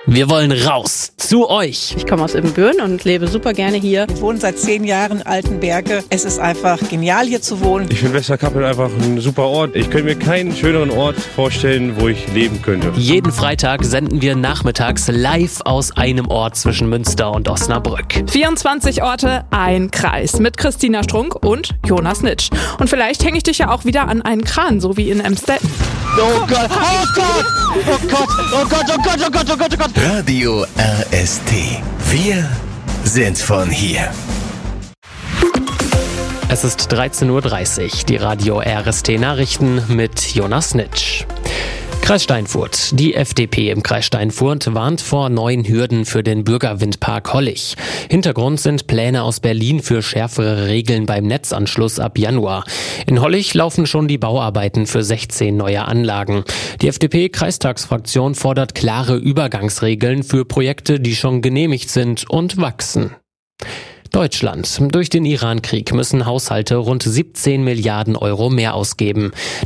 Wir wollen raus zu euch. Ich komme aus Ibbenbüren und lebe super gerne hier. Ich wohne seit 10 Jahren in Altenberge. Es ist einfach genial, hier zu wohnen. Ich finde Westerkappel einfach ein super Ort. Ich könnte mir keinen schöneren Ort vorstellen, wo ich leben könnte. Jeden Freitag senden wir nachmittags live aus einem Ort zwischen Münster und Osnabrück. 24 Orte, ein Kreis mit Christina Strunk und Jonas Nitsch. Und vielleicht hänge ich dich ja auch wieder an einen Kran, so wie in Emstetten. Oh Gott, oh Gott, oh Gott, oh Gott, oh Gott, oh Gott, oh Gott, oh Gott. Radio RST. Wir sind von hier. Es ist 13:30 Uhr, die Radio RST Nachrichten mit Jonas Nitsch. Kreis Steinfurt. Die FDP im Kreis Steinfurt warnt vor neuen Hürden für den Bürgerwindpark Hollig. Hintergrund sind Pläne aus Berlin für schärfere Regeln beim Netzanschluss ab Januar. In Hollig laufen schon die Bauarbeiten für 16 neue Anlagen. Die FDP-Kreistagsfraktion fordert klare Übergangsregeln für Projekte, die schon genehmigt sind und wachsen. Deutschland. Durch den Irankrieg müssen Haushalte rund 17 Milliarden Euro mehr ausgeben.